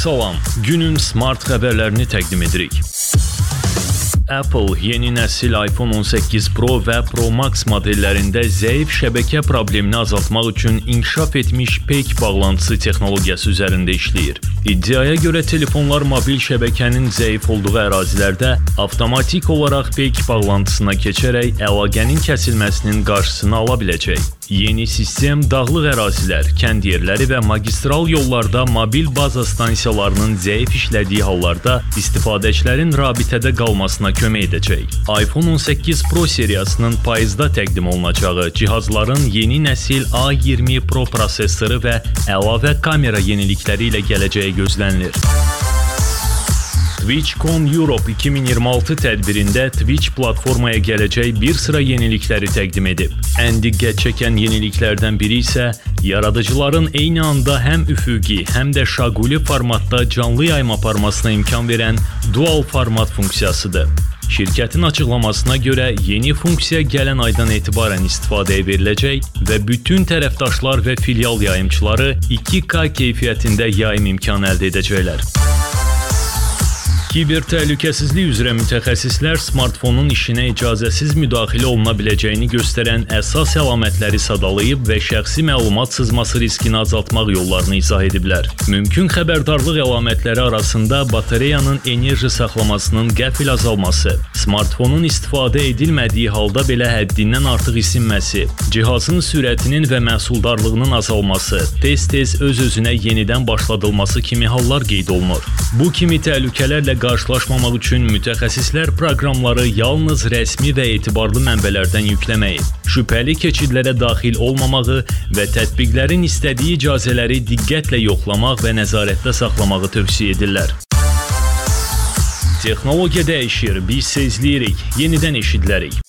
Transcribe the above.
Salam, günün smart xəbərlərini təqdim edirik. Apple yeni nəsil iPhone 18 Pro və Pro Max modellərində zəif şəbəkə problemini azaltmaq üçün inkişaf etmiş PEG bağlantısı texnologiyası üzərində işləyir. İddiaya görə telefonlar mobil şəbəkənin zəif olduğu ərazilərdə avtomatik olaraq PEG bağlantısına keçərək əlaqənin kəsilməsinin qarşısını ala biləcək. Yeni sistem dağlıq ərazilər, kənd yerləri və magistral yollarda mobil baza stansiyalarının zəif işlədiyi hallarda istifadəçilərin rabitədə qalmasına kömək edəcək. iPhone 18 Pro seriyasının payızda təqdim olunacağı cihazların yeni nəsil A20 Pro prosesoru və əlavə kamera yenilikləri ilə gələcəyi gözlənilir. TwitchCon Europe 2026 tədbirində Twitch platformaya gələcək bir sıra yenilikləri təqdim edib. Ən diqqət çəkən yeniliklərdən biri isə yaradıcıların eyni anda həm üfüqi, həm də şaquli formatda canlı yayım aparmasına imkan verən dual format funksiyasıdır. Şirkətin açıqlamasına görə yeni funksiya gələn aydan etibarən istifadəyə veriləcək və bütün tərəfdaşlar və filial yayımçıları 2K keyfiyyətində yayım imkanı əldə edəcəklər. Kiber təhlükəsizlik üzrə mütəxəssislər smartfonun işinə icazəsiz müdaxilə oluna biləcəyini göstərən əsas əlamətləri sadalayıb və şəxsi məlumat sızması riskini azaltmaq yollarını izah ediblər. Mümkün xəbərdarlıq əlamətləri arasında batareyanın enerji saxlamasının qəfil azalması, smartfonun istifadə edilmədiyi halda belə həddindən artıq isinməsi, cihazın sürətinin və məhsuldarlığının azalması, tez-tez öz-özünə yenidən başladılması kimi hallar qeyd olunur. Bu kimi təhlükələrlə qarşılaşmamaq üçün mütəxəssislər proqramları yalnız rəsmi və etibarlı mənbələrdən yükləməyi, şübhəli keçidlərə daxil olmamağı və tətbiqlərin istədiyi icazələri diqqətlə yoxlamaq və nəzarətdə saxlamağı tövsiyə edirlər. Texnologiya dəyişir, biz sezləyirik, yenidən eşidilərik.